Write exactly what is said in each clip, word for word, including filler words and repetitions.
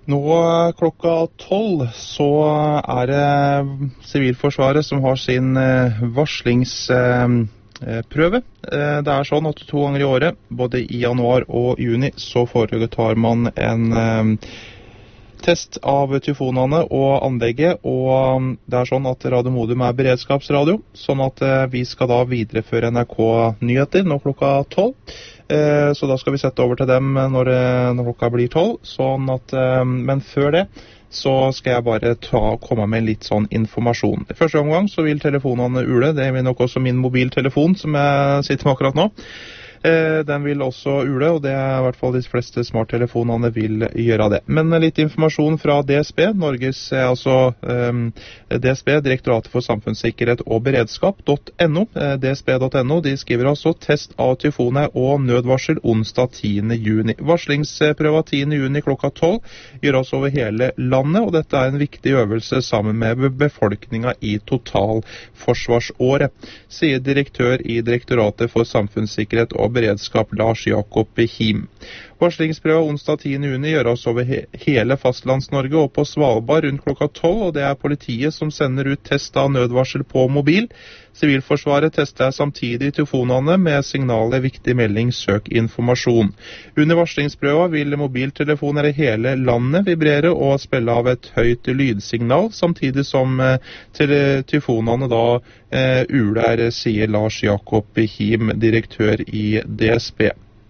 Nå klokka tolv så er det Sivilforsvaret som har sin varslingsprøve. Det er sånn at to ganger i året, både i januar og juni, så foretar man en test av tyfonene og anlegget, og det er sånn at Radio Modum er beredskapsradio, sånn at vi skal da videreføre N R K-nyheter nå klokka tolv. Så da skal vi sette over til dem når, når klokka blir tolv, sånn at, men før det så skal jeg bare ta, komme med litt sånn informasjon. I første omgang så vil telefonene ule, det vil nok også min mobiltelefon som jeg sitter med akkurat nå. Den vil også ule, og det er i hvert fall de fleste smarttelefonene vil gjøre det. Men litt informasjon fra D S B, Norges, altså um, D S B, Direktoratet for samfunnssikkerhet og beredskap, .no, dsb.no, de skriver altså test av tyfoner og nødvarsel onsdag tiende juni. Varslingsprøva tiende juni klokka tolv gjøres over hele landet, og dette er en viktig øvelse sammen med befolkninga i totalforsvarsåret, sier direktør i Direktoratet for samfunnssikkerhet og beredskap Lars Jakob Him. Varslingsprøva onsdag tiende juni gjøres over he hele fastlands-Norge og på Svalbard rundt klokka tolv, og det er politiet som sender ut test av nødvarsel på mobil. Sivilforsvaret tester samtidig tyfonene med signalet viktig melding, søk informasjon. Under varslingsprøva vil mobiltelefoner i hele landet vibrere og spille av et høyt lydsignal, samtidig som eh, tyfonene da eh, uler, sier Lars Jakob Him, direktør i D S B.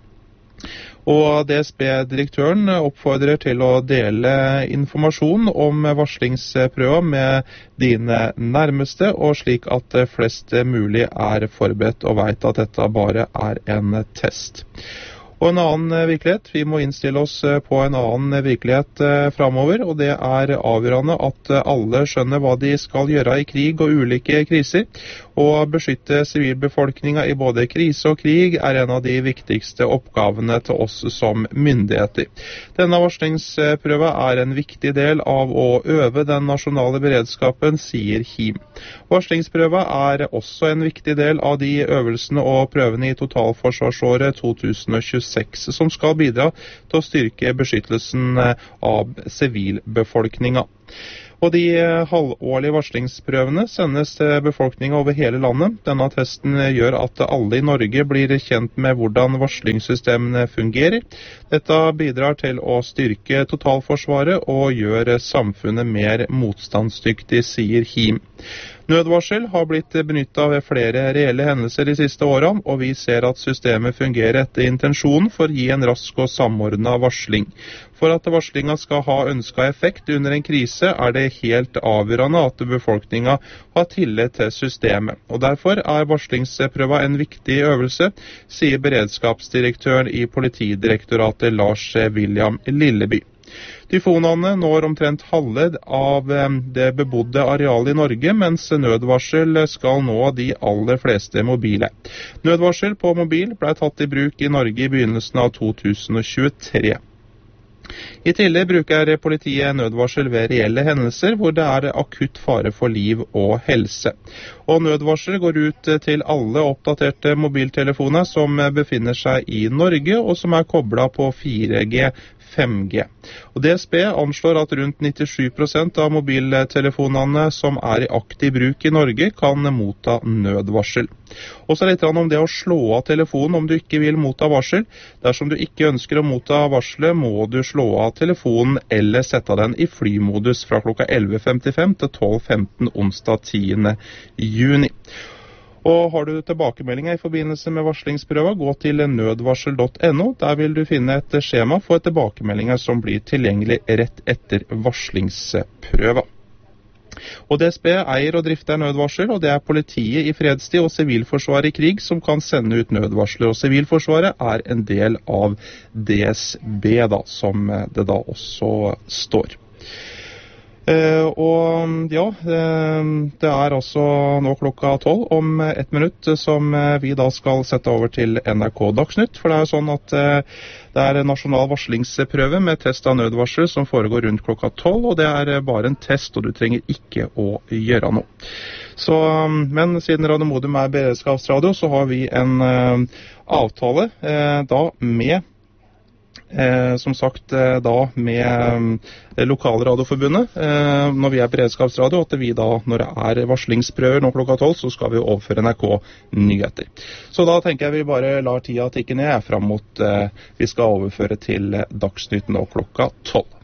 Og D S B-direktøren oppfordrer til å dele informasjon om varslingsprøva med dine nærmeste, og slik at flest mulig er forberedt og vet at dette bare er en test. Og en annen virkelighet, vi må innstille oss på en annen virkelighet fremover, og det er avgjørende at alle skjønner hva de skal gjøre i krig og ulike kriser, og beskytte sivilbefolkninga i både krise og krig er en av de viktigste oppgavene til oss som myndigheter. Denne varslingsprøva er en viktig del av å øve den nasjonale beredskapen, sier Him. Varslingsprøva er også en viktig del av de øvelsene og prøvene i totalforsvarsåret to tusen og tjueseks, som skal bidra til å styrke beskyttelsen av sivilbefolkninga. Og de halvårlige varslingsprøvene sendes til befolkningen over hele landet. Denne testen gjør at alle i Norge blir kjent med hvordan varslingssystemene fungerer. Dette bidrar til å styrke totalforsvaret og gjøre samfunnet mer motstandsdyktig, sier Him. Nødvarsel har blitt benyttet ved flere reelle hendelser de siste årene, og vi ser at systemet fungerer etter intensjonen for å gi en rask og samordnet varsling. For at varslinga skal ha ønsket effekt under en krise, er det helt avgjørende at befolkninga har tillit til systemet. Og derfor er varslingsprøva en viktig øvelse, sier beredskapsdirektøren i Politidirektoratet Lars William Lilleby. Tyfonene når omtrent halve av det bebodde arealet i Norge, mens nødvarsel skal nå de aller fleste mobile. Nødvarsel på mobil ble tatt i bruk i Norge i begynnelsen av to tusen og tjuetre. I tillegg bruker politiet nødvarsel ved reelle hendelser hvor det er akutt fare for liv og helse. Og nødvarsel går ut til alle oppdaterte mobiltelefoner som befinner seg i Norge og som er koblet på fire G, fem G. Og D S B anslår at rundt nittisju prosent av mobiltelefonene som er i aktiv bruk i Norge kan motta nødvarsel. Og så litt om det å slå av telefonen om du ikke vil motta varsel. Dersom du ikke ønsker å motta varselet, må du slå av telefonen eller sette den i flymodus fra klokka elleve femtifem til tolv femten onsdag tiende juni. Og har du tilbakemeldinger i forbindelse med varslingsprøva, gå til nødvarsel punktum no. Der vil du finne et skjema for tilbakemeldinger som blir tilgjengelig rett etter varslingsprøva. Og D S B eier og drifter nødvarsel, og det er politiet i fredstid og Sivilforsvaret i krig som kan sende ut nødvarsler. Og Sivilforsvaret er en del av D S B, da, som det da også står. Uh, og ja, uh, det er altså nå klokka tolv om ett minutt som uh, vi da skal sette over til N R K Dagsnytt, for det er jo sånn at uh, det er en nasjonal varslingsprøve med test av nødvarsel som foregår rundt klokka tolv, og det er uh, bare en test, og du trenger ikke å gjøre noe. Så, um, men siden Radio Modum er beredskapsradio, så har vi en uh, avtale uh, da med Eh, som sagt eh, da med eh, Lokalradioforbundet, eh, når vi er beredskapsradio, at vi da, når det er varslingsprøver nå klokka tolv, så skal vi overføre N R K nyheter. Så da tenker jeg vi bare lar tida tikke ned frem mot eh, vi skal overføre til Dagsnytt nå klokka tolv.